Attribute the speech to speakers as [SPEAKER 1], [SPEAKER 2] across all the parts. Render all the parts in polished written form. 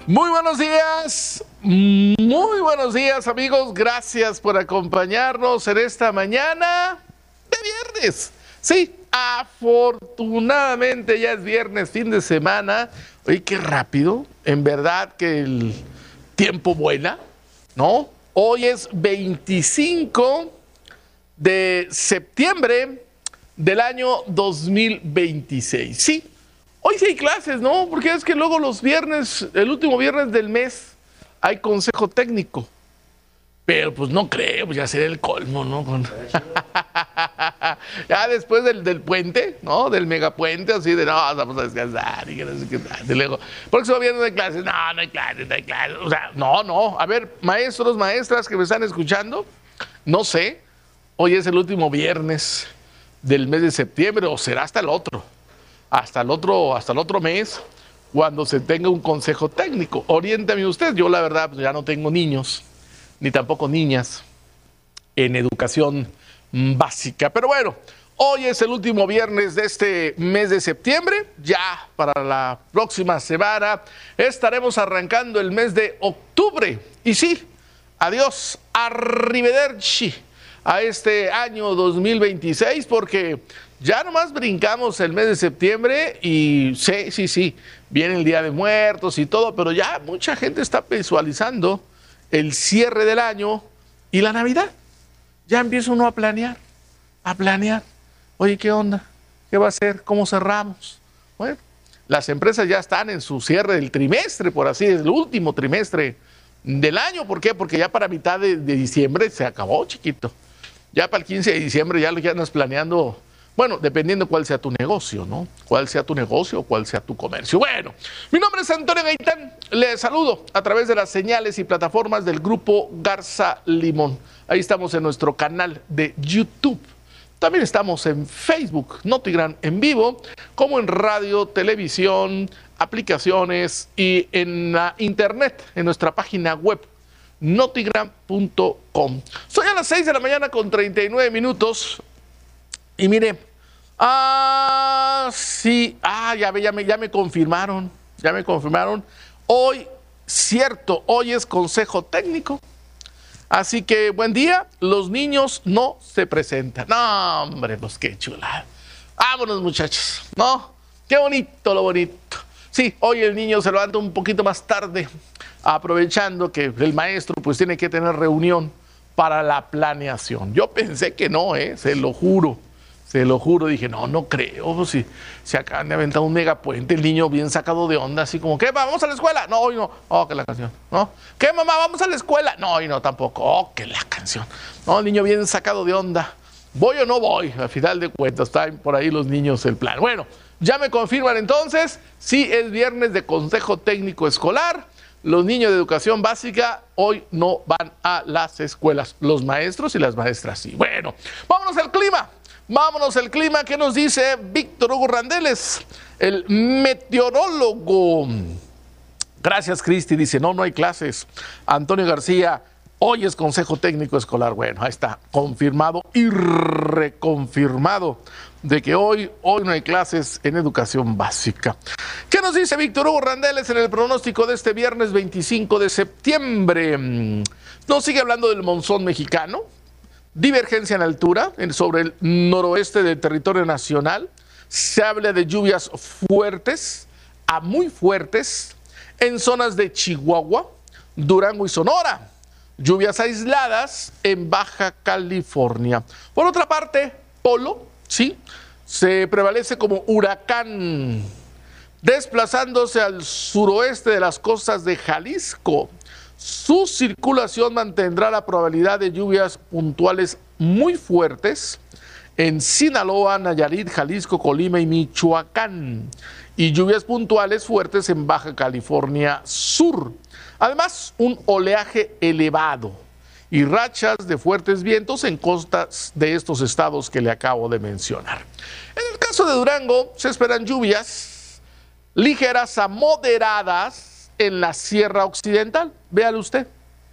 [SPEAKER 1] Muy buenos días amigos, gracias por acompañarnos en esta mañana de viernes. Sí, afortunadamente ya es viernes, fin de semana. Oye, qué rápido, en verdad que el tiempo vuela, ¿no? Hoy es 25 de septiembre del año 2026, sí. Hoy sí hay clases, ¿no? Porque es que luego los viernes, el último viernes del mes, hay consejo técnico. Pero pues no creo, pues ya sería el colmo, ¿no? Ya después del puente, ¿no? Del megapuente, así de, no, vamos a descansar y que no sé qué tal. Y luego, próximo viernes no hay clases. No hay clases, no hay clases. O sea, no. A ver, maestros, maestras que me están escuchando, no sé, hoy es el último viernes del mes de septiembre o será hasta el otro mes, cuando se tenga un consejo técnico. Oriéntame usted. Yo la verdad pues, ya no tengo niños, ni tampoco niñas en educación básica. Pero bueno, hoy es el último viernes de este mes de septiembre. Ya para la próxima semana estaremos arrancando el mes de octubre. Y sí, adiós, arrivederci a este año 2026, porque ya nomás brincamos el mes de septiembre y sí, viene el Día de Muertos y todo, pero ya mucha gente está visualizando el cierre del año y la Navidad. Ya empieza uno a planear. Oye, ¿qué onda? ¿Qué va a ser? ¿Cómo cerramos? Bueno, las empresas ya están en su cierre del trimestre, por así decirlo, el último trimestre del año. ¿Por qué? Porque ya para mitad de diciembre se acabó, chiquito. Ya para el 15 de diciembre ya lo que andas planeando. Bueno, dependiendo cuál sea tu negocio, ¿no? Cuál sea tu negocio o cuál sea tu comercio. Bueno, mi nombre es Antonio Gaitán. Les saludo a través de las señales y plataformas del Grupo Garza Limón. Ahí estamos en nuestro canal de YouTube. También estamos en Facebook, Notigram en vivo, como en radio, televisión, aplicaciones y en la internet, en nuestra página web, notigram.com. Soy a las 6 de la mañana con 39 minutos. Y mire, ya me confirmaron. Hoy es consejo técnico. Así que buen día, los niños no se presentan. No, hombre, pues qué chulada. Vámonos, muchachos, ¿no? Qué bonito, lo bonito. Sí, hoy el niño se levanta un poquito más tarde, aprovechando que el maestro pues tiene que tener reunión para la planeación. Yo pensé que no, se lo juro, dije, no creo, pues, si se acaban de aventar un megapuente, el niño bien sacado de onda, así como, ¿qué, vamos a la escuela? No, hoy no, que la canción, ¿no? ¿Qué, mamá, vamos a la escuela? No, hoy no, tampoco, que la canción, no, el niño bien sacado de onda, ¿voy o no voy? Al final de cuentas, están por ahí los niños el plan. Bueno, ya me confirman entonces, sí es viernes de consejo técnico escolar. Los niños de educación básica hoy no van a las escuelas, los maestros y las maestras sí. Bueno, vámonos al clima. ¿Qué nos dice Víctor Hugo Randeles, el meteorólogo? Gracias, Cristi, dice, no hay clases. Antonio García, hoy es consejo técnico escolar. Bueno, ahí está, confirmado y reconfirmado de que hoy no hay clases en educación básica. ¿Qué nos dice Víctor Hugo Randeles en el pronóstico de este viernes 25 de septiembre? Nos sigue hablando del monzón mexicano. Divergencia en altura sobre el noroeste del territorio nacional. Se habla de lluvias fuertes a muy fuertes en zonas de Chihuahua, Durango y Sonora. Lluvias aisladas en Baja California. Por otra parte, Polo, sí, se prevalece como huracán, desplazándose al suroeste de las costas de Jalisco. Su circulación mantendrá la probabilidad de lluvias puntuales muy fuertes en Sinaloa, Nayarit, Jalisco, Colima y Michoacán, y lluvias puntuales fuertes en Baja California Sur. Además, un oleaje elevado y rachas de fuertes vientos en costas de estos estados que le acabo de mencionar. En el caso de Durango, se esperan lluvias ligeras a moderadas en la Sierra Occidental, véalo usted,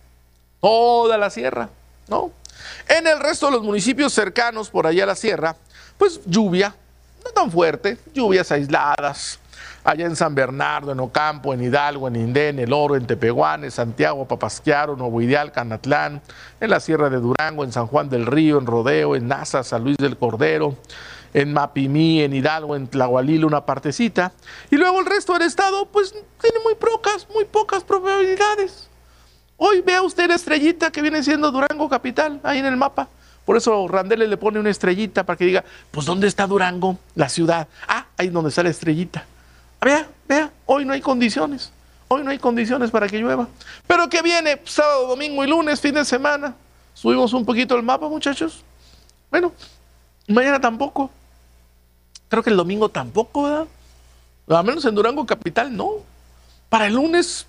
[SPEAKER 1] toda la sierra, ¿no? En el resto de los municipios cercanos por allá a la sierra, pues lluvia, no tan fuerte, lluvias aisladas. allá en San Bernardo, en Ocampo, en Hidalgo, en Indé, en El Oro, en Tepehuán, en Santiago, Papasquiaro, Nuevo Ideal, Canatlán, en la Sierra de Durango, en San Juan del Río, en Rodeo, en Nasa, San Luis del Cordero, en Mapimí, en Hidalgo, en Tlahualilo, una partecita. Y luego el resto del estado, pues tiene muy pocas probabilidades. Hoy vea usted la estrellita que viene siendo Durango capital, ahí en el mapa. Por eso Randele le pone una estrellita para que diga, pues ¿dónde está Durango, la ciudad? Ah, ahí es donde está la estrellita. Vea, hoy no hay condiciones. Hoy no hay condiciones para que llueva. Pero que viene sábado, domingo y lunes, fin de semana. Subimos un poquito el mapa, muchachos. Bueno, mañana tampoco. Creo que el domingo tampoco, ¿verdad? Al menos en Durango capital, no. Para el lunes,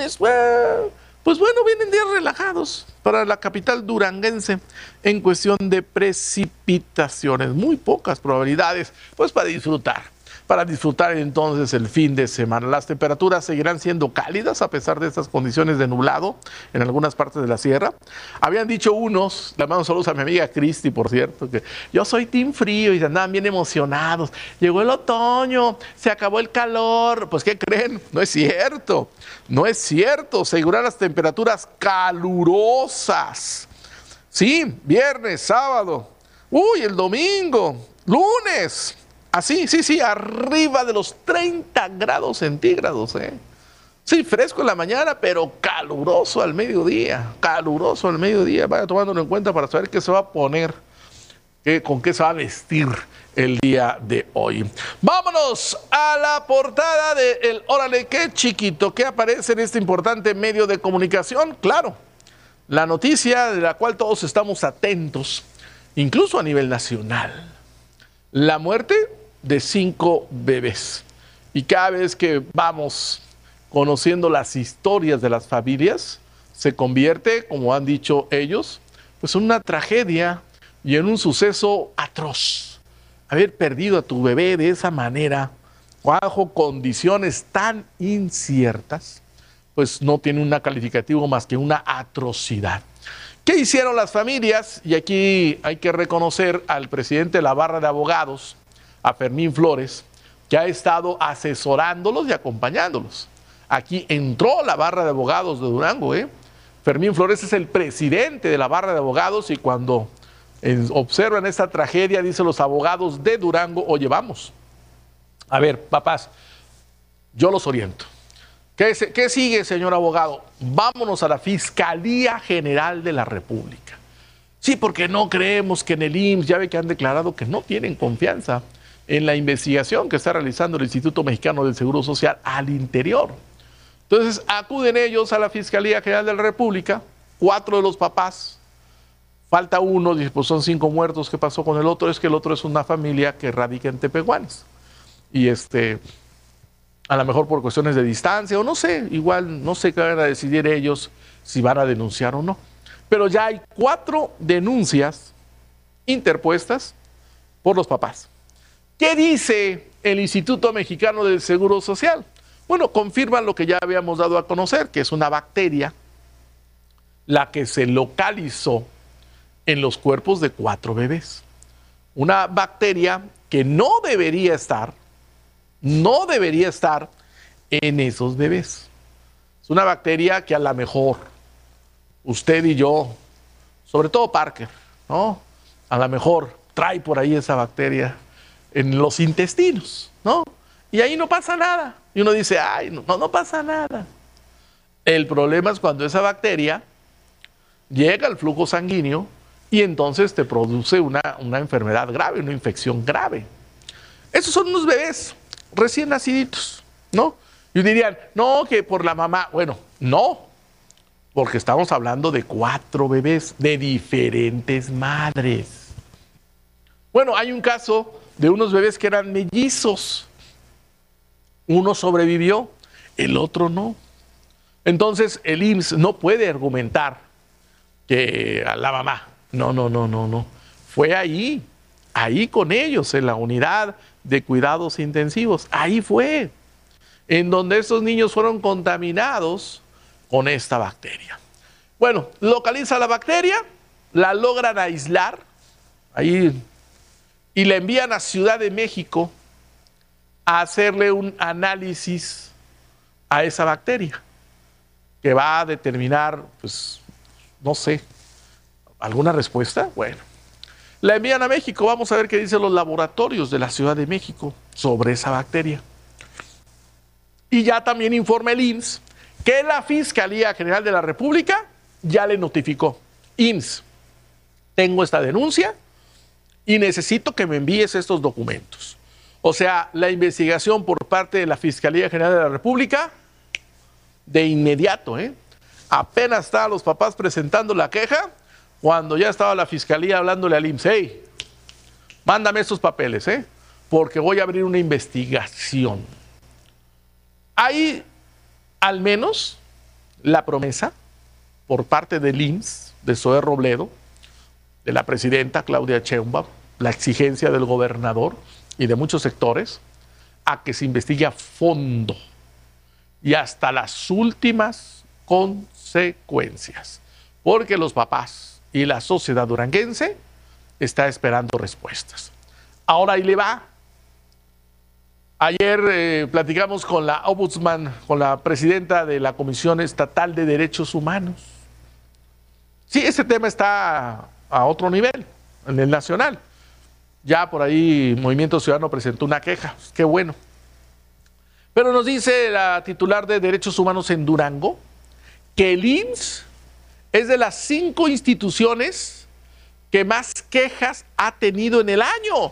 [SPEAKER 1] pues bueno, vienen días relajados para la capital duranguense en cuestión de precipitaciones. Muy pocas probabilidades, pues para disfrutar entonces el fin de semana. Las temperaturas seguirán siendo cálidas a pesar de estas condiciones de nublado en algunas partes de la sierra. Habían dicho unos, le mando saludos a mi amiga Cristi, por cierto, que yo soy team frío y andaban bien emocionados. Llegó el otoño, se acabó el calor. Pues ¿qué creen? No es cierto, no es cierto. Seguirán las temperaturas calurosas. Sí, viernes, sábado, el domingo, lunes. Así, sí, arriba de los 30 grados centígrados, ¿eh? Sí, fresco en la mañana, pero caluroso al mediodía. Vaya tomándolo en cuenta para saber qué se va a poner, con qué se va a vestir el día de hoy. Vámonos a la portada de el Órale, qué chiquito, que aparece en este importante medio de comunicación. Claro, la noticia de la cual todos estamos atentos, incluso a nivel nacional. La muerte de 5 bebés. Y cada vez que vamos conociendo las historias de las familias, se convierte, como han dicho ellos, pues en una tragedia y en un suceso atroz. Haber perdido a tu bebé de esa manera, bajo condiciones tan inciertas, pues no tiene un calificativo más que una atrocidad. ¿Qué hicieron las familias? Y aquí hay que reconocer al presidente de la barra de abogados, a Fermín Flores, que ha estado asesorándolos y acompañándolos. Aquí entró la barra de abogados de Durango, Fermín Flores es el presidente de la barra de abogados y cuando observan esta tragedia, dicen los abogados de Durango, oye, vamos, a ver, papás, yo los oriento. ¿Qué sigue, señor abogado? Vámonos a la Fiscalía General de la República. Sí, porque no creemos que en el IMSS, ya ve que han declarado que no tienen confianza en la investigación que está realizando el Instituto Mexicano del Seguro Social al interior. Entonces acuden ellos a la Fiscalía General de la República, 4 de los papás, falta uno, dice, pues son 5 muertos, ¿qué pasó con el otro? Es que el otro es una familia que radica en Tepehuanes. Y a lo mejor por cuestiones de distancia, o no sé, igual no sé qué van a decidir ellos si van a denunciar o no. Pero ya hay 4 denuncias interpuestas por los papás. ¿Qué dice el Instituto Mexicano del Seguro Social? Bueno, confirman lo que ya habíamos dado a conocer, que es una bacteria la que se localizó en los cuerpos de 4 bebés. Una bacteria que no debería estar en esos bebés. Es una bacteria que a lo mejor usted y yo, sobre todo Parker, ¿no? A lo mejor trae por ahí esa bacteria en los intestinos, ¿no? Y ahí no pasa nada. Y uno dice, ay, no pasa nada. El problema es cuando esa bacteria llega al flujo sanguíneo y entonces te produce una enfermedad grave, una infección grave. Esos son unos bebés recién naciditos, ¿no? Y dirían, no, que por la mamá. Bueno, no, porque estamos hablando de 4 bebés de diferentes madres. Bueno, hay un caso de unos bebés que eran mellizos. Uno sobrevivió, el otro no. Entonces el IMSS no puede argumentar que a la mamá. No. Fue ahí con ellos, en la unidad de cuidados intensivos. Ahí fue, en donde estos niños fueron contaminados con esta bacteria. Bueno, localiza la bacteria, la logran aislar ahí y la envían a Ciudad de México. a hacerle un análisis a esa bacteria que va a determinar, pues, no sé, ¿alguna respuesta? Bueno, la envían a México. Vamos a ver qué dicen los laboratorios de la Ciudad de México sobre esa bacteria. Y ya también informa el IMSS que la Fiscalía General de la República ya le notificó. IMSS, tengo esta denuncia y necesito que me envíes estos documentos. O sea, la investigación por parte de la Fiscalía General de la República, de inmediato, apenas estaban los papás presentando la queja, cuando ya estaba la Fiscalía hablándole al IMSS, hey, mándame estos papeles, porque voy a abrir una investigación. Hay al menos la promesa por parte del IMSS, de Zoé Robledo, de la presidenta Claudia Sheinbaum, la exigencia del gobernador y de muchos sectores a que se investigue a fondo y hasta las últimas consecuencias, porque los papás y la sociedad duranguense está esperando respuestas. Ahora ahí le va. Ayer platicamos con la ombudsman, con la presidenta de la Comisión Estatal de Derechos Humanos. Sí, ese tema está a otro nivel, en el nacional. Ya por ahí Movimiento Ciudadano presentó una queja, qué bueno. Pero nos dice la titular de Derechos Humanos en Durango que el IMSS es de las 5 instituciones que más quejas ha tenido en el año.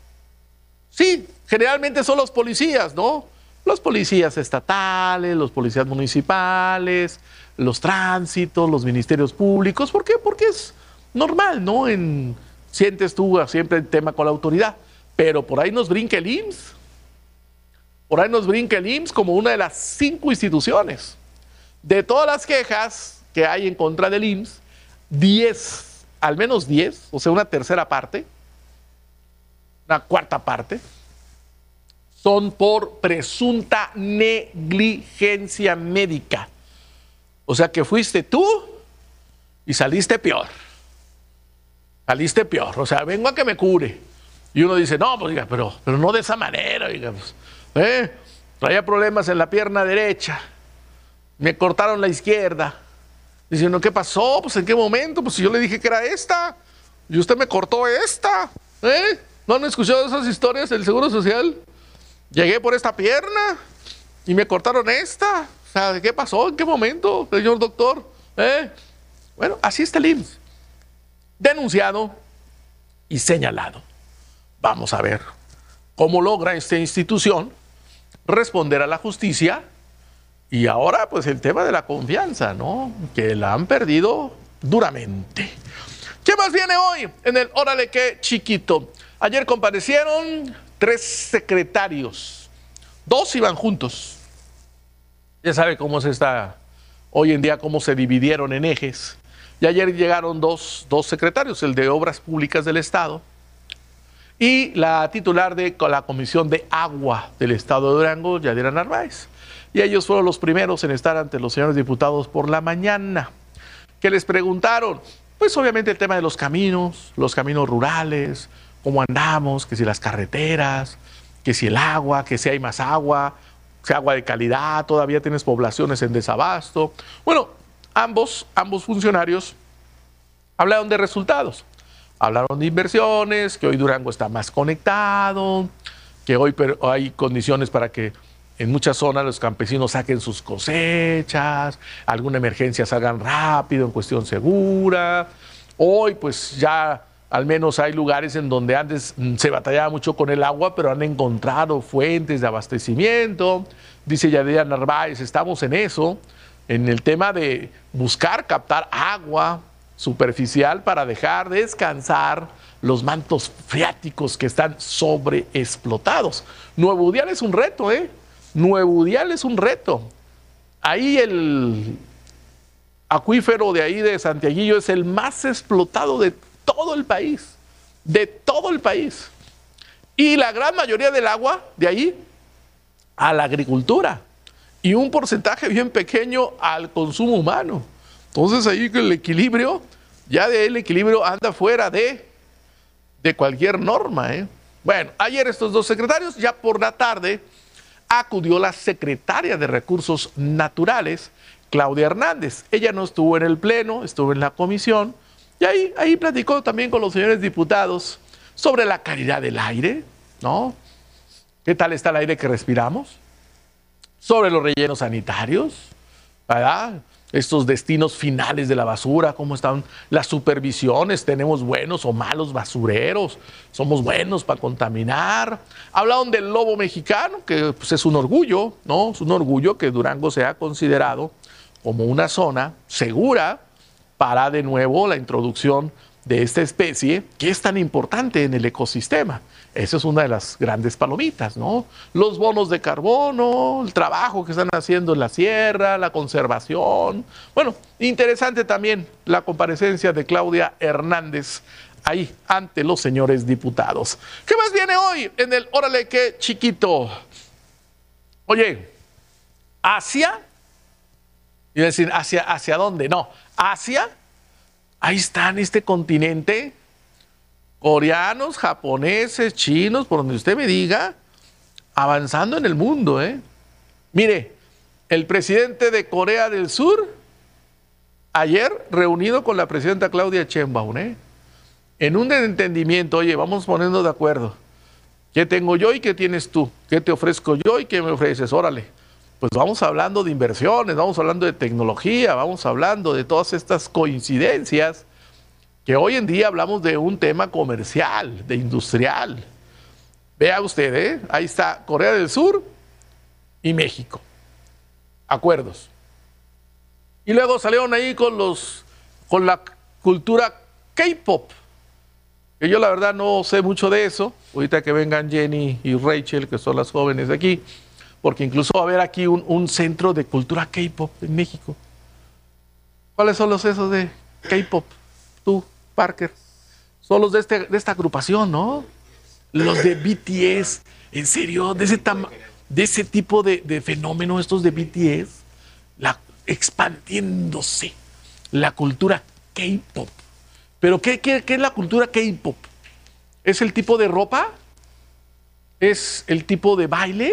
[SPEAKER 1] Sí, generalmente son los policías, ¿no? Los policías estatales, los policías municipales, los tránsitos, los ministerios públicos. ¿Por qué? Porque es normal, ¿no? Sientes tú siempre el tema con la autoridad, pero por ahí nos brinca el IMSS. Por ahí nos brinca el IMSS como una de las 5 instituciones. De todas las quejas que hay en contra del IMSS, 10, al menos 10, o sea, una tercera parte, una cuarta parte, son por presunta negligencia médica. O sea que fuiste tú y saliste peor. Saliste peor. O sea, vengo a que me cure. Y uno dice, no, pues diga, pero no de esa manera, digamos. Traía problemas en la pierna derecha. Me cortaron la izquierda. Diciendo, ¿qué pasó? Pues ¿en qué momento? Pues si yo le dije que era esta. Y usted me cortó esta. ¿No han escuchado esas historias del Seguro Social? Llegué por esta pierna y me cortaron esta. O sea, ¿qué pasó? ¿En qué momento, señor doctor? Bueno, así está el IMSS. Denunciado y señalado. Vamos a ver cómo logra esta institución responder a la justicia. Y ahora, pues, el tema de la confianza, ¿no? Que la han perdido duramente. ¿Qué más viene hoy en el Órale Qué Chiquito? Ayer comparecieron 3 secretarios. 2 iban juntos. Ya sabe cómo se está hoy en día, cómo se dividieron en ejes. Y ayer llegaron dos secretarios, el de Obras Públicas del Estado y la titular de la Comisión de Agua del Estado de Durango, Yadira Narváez. Y ellos fueron los primeros en estar ante los señores diputados por la mañana. ¿Qué les preguntaron? Pues obviamente el tema de los caminos rurales, cómo andamos, que si las carreteras, que si el agua, que si hay más agua, si agua de calidad, todavía tienes poblaciones en desabasto. Bueno, ambos funcionarios hablaron de resultados. Hablaron de inversiones, que hoy Durango está más conectado, que hoy hay condiciones para que en muchas zonas los campesinos saquen sus cosechas, alguna emergencia salgan rápido, en cuestión segura. Hoy pues ya al menos hay lugares en donde antes se batallaba mucho con el agua, pero han encontrado fuentes de abastecimiento. Dice Yadira Narváez, estamos en eso, en el tema de buscar captar agua superficial para dejar descansar los mantos freáticos que están sobreexplotados. Nuevo Udial es un reto, Nuevo Udial es un reto. Ahí el acuífero de ahí de Santiaguillo es el más explotado de todo el país, Y la gran mayoría del agua de ahí a la agricultura y un porcentaje bien pequeño al consumo humano. Entonces ahí el equilibrio, ya de el equilibrio anda fuera de cualquier norma, Bueno, ayer estos dos secretarios, ya por la tarde, acudió la secretaria de Recursos Naturales, Claudia Hernández. Ella no estuvo en el pleno, estuvo en la comisión, y ahí platicó también con los señores diputados sobre la calidad del aire, ¿no? ¿Qué tal está el aire que respiramos? Sobre los rellenos sanitarios, ¿verdad? Estos destinos finales de la basura, cómo están las supervisiones, tenemos buenos o malos basureros, somos buenos para contaminar. Hablaron del lobo mexicano, que pues, es un orgullo, ¿no? Es un orgullo que Durango sea considerado como una zona segura para de nuevo la introducción de esta especie que es tan importante en el ecosistema. Esa es una de las grandes palomitas, ¿no? Los bonos de carbono, el trabajo que están haciendo en la sierra, la conservación. Bueno, interesante también la comparecencia de Claudia Hernández ahí ante los señores diputados. ¿Qué más viene hoy en el Órale Qué Chiquito? Oye, Asia, iba a decir, ¿hacia dónde? No, Asia, ahí está en este continente, coreanos, japoneses, chinos, por donde usted me diga, avanzando en el mundo, ¿eh? Mire, el presidente de Corea del Sur, ayer reunido con la presidenta Claudia Sheinbaum, ¿eh? En un entendimiento, oye, vamos poniendo de acuerdo. ¿Qué tengo yo y qué tienes tú? ¿Qué te ofrezco yo y qué me ofreces? Órale. Pues vamos hablando de inversiones, vamos hablando de tecnología, vamos hablando de todas estas coincidencias que hoy en día hablamos de un tema comercial, de industrial. Vea usted, ¿eh? Ahí está Corea del Sur y México. Acuerdos. Y luego salieron ahí con la cultura K-pop. Que yo la verdad no sé mucho de eso. Ahorita que vengan Jenny y Rachel, que son las jóvenes de aquí, porque incluso va a haber aquí un centro de cultura K-pop en México. ¿Cuáles son los esos de K-pop? Tú, Parker. Son los de esta agrupación, ¿no? Los de BTS. En serio, de ese tipo de fenómeno, estos de BTS, expandiéndose la cultura K-pop. ¿Pero qué es la cultura K-pop? ¿Es el tipo de ropa? ¿Es el tipo de baile?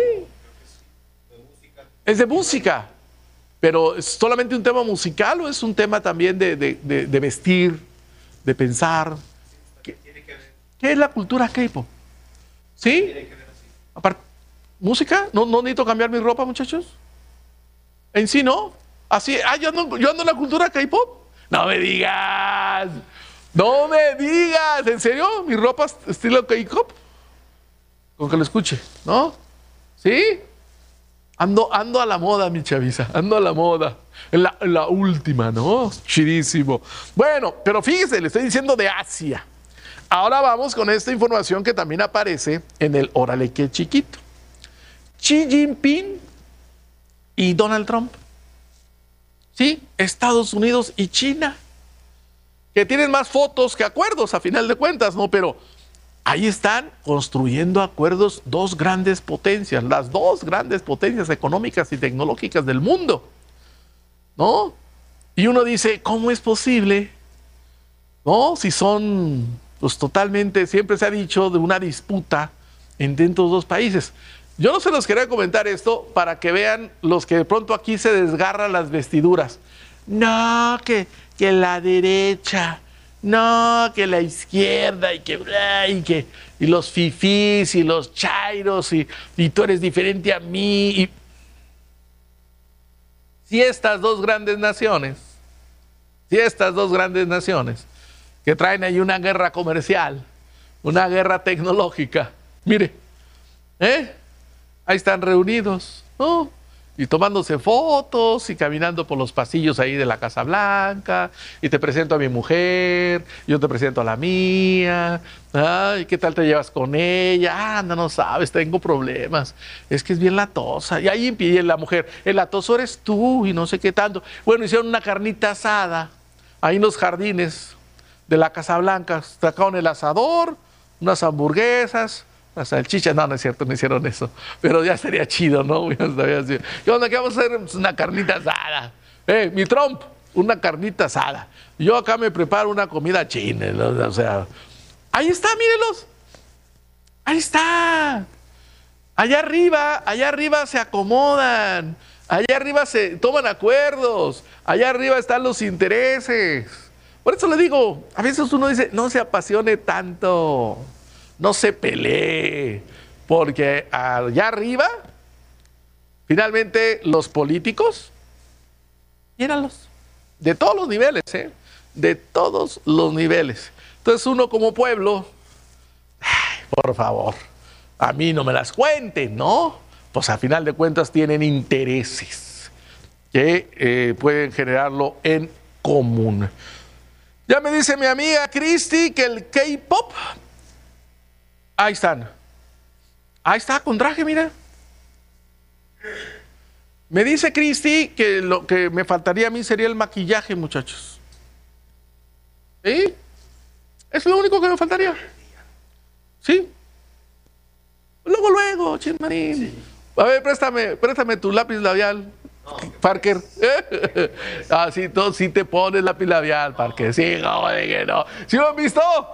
[SPEAKER 1] Es de música. ¿Pero es solamente un tema musical o es un tema también de vestir, de pensar? ¿Qué es la cultura K-pop? ¿Sí? Aparte, ¿música? ¿No necesito cambiar mi ropa, muchachos? En sí, ¿no? Así, yo ando en la cultura K-pop. No me digas. No me digas. ¿En serio? ¿Mi ropa estilo K-pop? Con que lo escuche, ¿no? ¿Sí? Ando a la moda, mi chaviza. Ando a la moda. En la última, ¿no? Chidísimo. Bueno, pero fíjese, le estoy diciendo de Asia. Ahora vamos con esta información que también aparece en el Órale Qué Chiquito. Xi Jinping y Donald Trump. Sí, Estados Unidos y China. Que tienen más fotos que acuerdos, a final de cuentas, ¿no? Pero ahí están construyendo acuerdos dos grandes potencias, las dos grandes potencias económicas y tecnológicas del mundo, ¿no? Y uno dice, ¿cómo es posible? ¿No? Si son, pues totalmente, siempre se ha dicho de una disputa entre estos dos países. Yo no se los quería comentar esto para que vean los que de pronto aquí se desgarran las vestiduras. No, que la derecha, no, que la izquierda y los fifís y los chairos y tú eres diferente a mí. Si estas dos grandes naciones que traen ahí una guerra comercial, una guerra tecnológica, mire, ahí están reunidos, ¿no? Y tomándose fotos y caminando por los pasillos ahí de la Casa Blanca, y te presento a mi mujer, yo te presento a la mía, ay, ¿qué tal te llevas con ella? No sabes, tengo problemas, es que es bien latosa. Y ahí pide la mujer, el latoso eres tú y no sé qué tanto. Bueno, hicieron una carnita asada ahí en los jardines de la Casa Blanca, sacaron el asador, unas hamburguesas, las salchichas. No es cierto, no hicieron eso. Pero ya sería chido, ¿no? ¿Qué onda? ¿Qué vamos a hacer? Pues una carnita asada. Mi Trump, una carnita asada. Yo acá me preparo una comida china, ¿no? O sea, ahí está, mírenlos. Ahí está. Allá arriba se acomodan. Allá arriba se toman acuerdos. Allá arriba están los intereses. Por eso le digo, a veces uno dice, no se apasione tanto. No se pelee. Porque allá arriba, finalmente los políticos, míralos. De todos los niveles, de todos los niveles. Entonces uno como pueblo, ay, por favor, a mí no me las cuenten, ¿no? Pues a final de cuentas tienen intereses que pueden generarlo en común. Ya me dice mi amiga Cristi que el K-pop, ahí están. Ahí está, con traje, mira. Me dice Cristi que lo que me faltaría a mí sería el maquillaje, muchachos. ¿Sí? Es lo único que me faltaría. ¿Sí? Luego, chismarín. Sí. A ver, préstame tu lápiz labial, Parker. Ah, sí, tú sí te pones lápiz labial, Parker. Sí, no, que no. ¿Sí lo han visto?